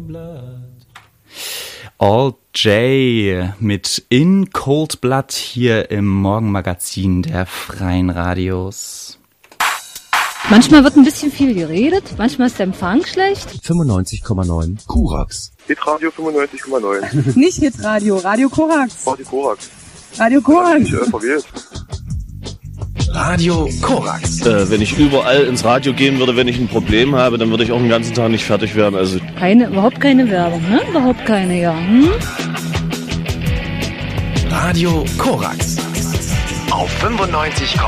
Alt J mit In Cold Blood hier im Morgenmagazin der Freien Radios. Manchmal wird ein bisschen viel geredet, manchmal ist der Empfang schlecht. 95,9 Korax. Hitradio 95,9. Nicht Hitradio, Radio Korax. Radio Korax. Radio Korax. Ich verwirrt. Radio Korax. Wenn ich überall ins Radio gehen würde, wenn ich ein Problem habe, dann würde ich auch den ganzen Tag nicht fertig werden. Also Überhaupt keine Werbung, ne? Überhaupt keine, ja. Radio Korax. Auf 95,9.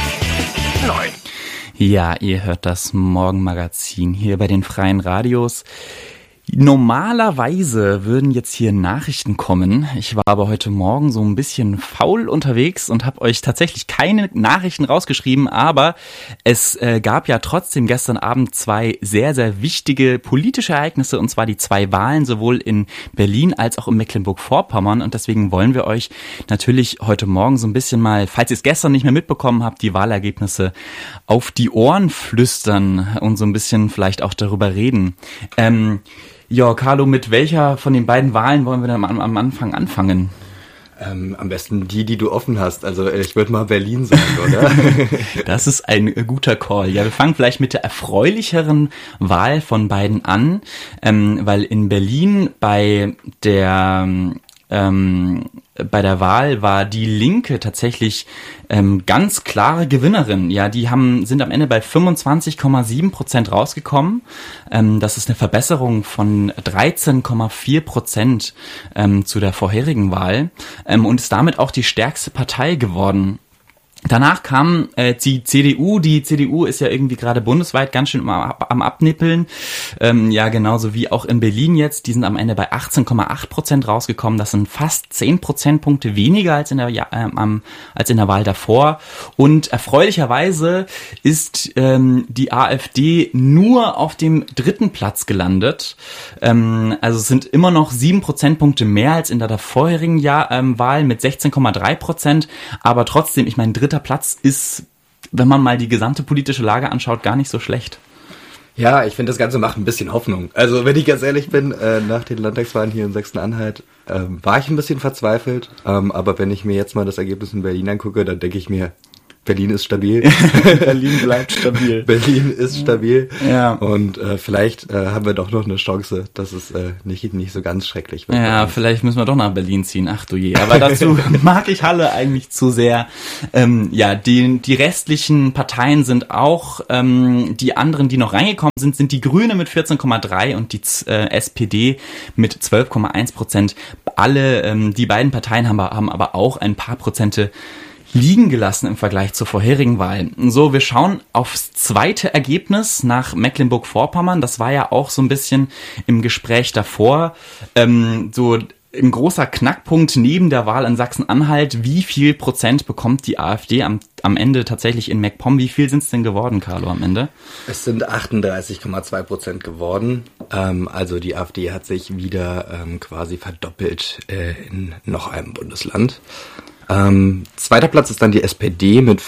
Ja, ihr hört das Morgenmagazin hier bei den Freien Radios. Normalerweise würden jetzt hier Nachrichten kommen. Ich war aber heute Morgen so ein bisschen faul unterwegs und habe euch tatsächlich keine Nachrichten rausgeschrieben, aber es gab ja trotzdem gestern Abend zwei sehr, sehr wichtige politische Ereignisse, und zwar die zwei Wahlen sowohl in Berlin als auch in Mecklenburg-Vorpommern, und deswegen wollen wir euch natürlich heute Morgen so ein bisschen mal, falls ihr es gestern nicht mehr mitbekommen habt, die Wahlergebnisse auf die Ohren flüstern und so ein bisschen vielleicht auch darüber reden. Ja, Carlo, mit welcher von den beiden Wahlen wollen wir dann am Anfang anfangen? Am besten die du offen hast. Also ich würde mal Berlin sagen, oder? Das ist ein guter Call. Ja, wir fangen vielleicht mit der erfreulicheren Wahl von beiden an, weil in Berlin bei der Wahl war die Linke tatsächlich ganz klare Gewinnerin. Ja, die sind am Ende bei 25,7% rausgekommen. Das ist eine Verbesserung von 13,4% zu der vorherigen Wahl und ist damit auch die stärkste Partei geworden. Danach kam die CDU. Die CDU ist ja irgendwie gerade bundesweit ganz schön am Abnippeln. Ja, genauso wie auch in Berlin jetzt. Die sind am Ende bei 18,8% rausgekommen. Das sind fast 10 Prozentpunkte weniger als in der Wahl davor. Und erfreulicherweise ist die AfD nur auf dem 3. Platz gelandet. Also es sind immer noch 7 Prozentpunkte mehr als in der vorherigen Wahl mit 16,3%. Aber trotzdem, ich meine, 3. Platz ist, wenn man mal die gesamte politische Lage anschaut, gar nicht so schlecht. Ja, ich finde, das Ganze macht ein bisschen Hoffnung. Also wenn ich ganz ehrlich bin, nach den Landtagswahlen hier in Sachsen-Anhalt war ich ein bisschen verzweifelt. Aber wenn ich mir jetzt mal das Ergebnis in Berlin angucke, dann denke ich mir, Berlin ist stabil. Berlin bleibt stabil. Berlin ist stabil. Ja. Und vielleicht haben wir doch noch eine Chance, dass es nicht so ganz schrecklich wird. Ja, vielleicht müssen wir doch nach Berlin ziehen. Ach du je. Aber dazu mag ich Halle eigentlich zu sehr. Ja, die restlichen Parteien sind auch, die anderen, die noch reingekommen sind die Grüne mit 14,3 und die SPD mit 12,1%. Alle, die beiden Parteien haben aber auch ein paar Prozente liegen gelassen im Vergleich zur vorherigen Wahl. So, wir schauen aufs zweite Ergebnis nach Mecklenburg-Vorpommern. Das war ja auch so ein bisschen im Gespräch davor. So ein großer Knackpunkt neben der Wahl in Sachsen-Anhalt. Wie viel Prozent bekommt die AfD am Ende tatsächlich in MacPom? Wie viel sind es denn geworden, Carlo, am Ende? Es sind 38,2% geworden. Also die AfD hat sich wieder quasi verdoppelt in noch einem Bundesland. Zweiter Platz ist dann die SPD mit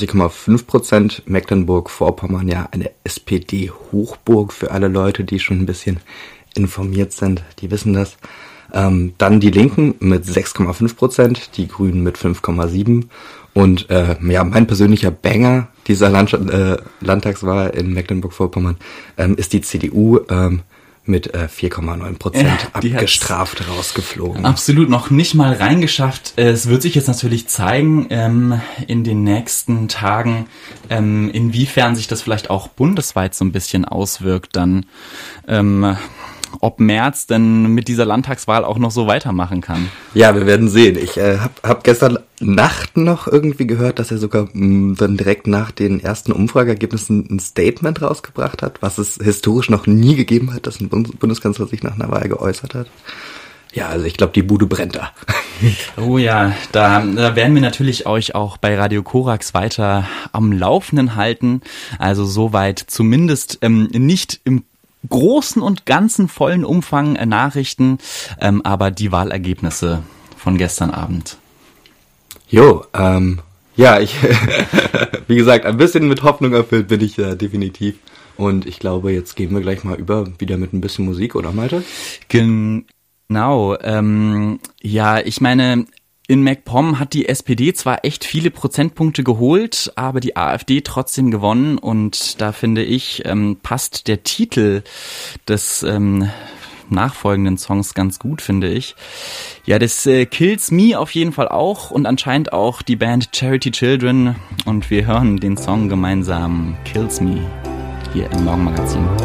35,5%. Mecklenburg-Vorpommern, ja, eine SPD-Hochburg für alle Leute, die schon ein bisschen informiert sind, die wissen das. Dann die Linken mit 6,5%, die Grünen mit 5,7%. Und ja, mein persönlicher Banger dieser Landtagswahl in Mecklenburg-Vorpommern ist die CDU mit 4,9% abgestraft rausgeflogen. Absolut, noch nicht mal reingeschafft. Es wird sich jetzt natürlich zeigen in den nächsten Tagen, inwiefern sich das vielleicht auch bundesweit so ein bisschen auswirkt dann. Ob Merz denn mit dieser Landtagswahl auch noch so weitermachen kann. Ja, wir werden sehen. Ich hab gestern Nacht noch irgendwie gehört, dass er sogar dann direkt nach den ersten Umfrageergebnissen ein Statement rausgebracht hat, was es historisch noch nie gegeben hat, dass ein Bundeskanzler sich nach einer Wahl geäußert hat. Ja, also ich glaube, die Bude brennt da. Oh ja, da werden wir natürlich euch auch bei Radio Korax weiter am Laufenden halten. Also soweit zumindest nicht im großen und ganzen vollen Umfang Nachrichten, aber die Wahlergebnisse von gestern Abend. Jo, ja, ich, wie gesagt, ein bisschen mit Hoffnung erfüllt bin ich definitiv. Und ich glaube, jetzt gehen wir gleich mal wieder mit ein bisschen Musik, oder Malte? Genau. Ja, ich meine, in MacPom hat die SPD zwar echt viele Prozentpunkte geholt, aber die AfD trotzdem gewonnen. Und da finde ich, passt der Titel des nachfolgenden Songs ganz gut, finde ich. Ja, das Kills Me auf jeden Fall auch und anscheinend auch die Band Charity Children. Und wir hören den Song gemeinsam, Kills Me, hier im Morgenmagazin.